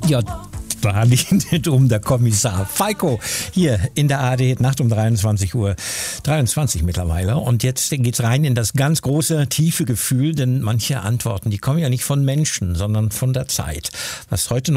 Ja, da liegt drum der Kommissar Falco hier in der ARD Nacht um 23 Uhr. 23 mittlerweile. Und jetzt geht's rein in das ganz große, tiefe Gefühl, denn manche Antworten, die kommen ja nicht von Menschen, sondern von der Zeit. Was heute